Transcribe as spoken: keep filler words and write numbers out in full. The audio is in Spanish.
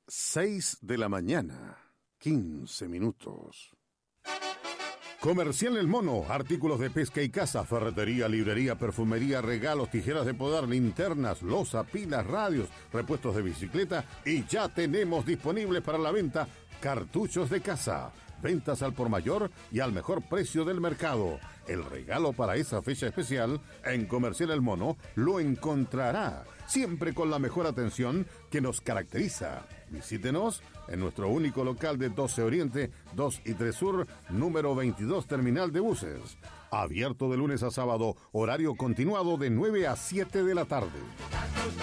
seis de la mañana, quince minutos. Comercial El Mono, artículos de pesca y caza, ferretería, librería, perfumería, regalos, tijeras de podar, linternas, loza, pilas, radios, repuestos de bicicleta y ya tenemos disponibles para la venta cartuchos de caza. Ventas al por mayor y al mejor precio del mercado. El regalo para esa fecha especial en Comercial El Mono lo encontrará, siempre con la mejor atención que nos caracteriza. Visítenos en nuestro único local de doce Oriente, dos y tres Sur, número veintidós, Terminal de Buses. Abierto de lunes a sábado, horario continuado de nueve a siete de la tarde.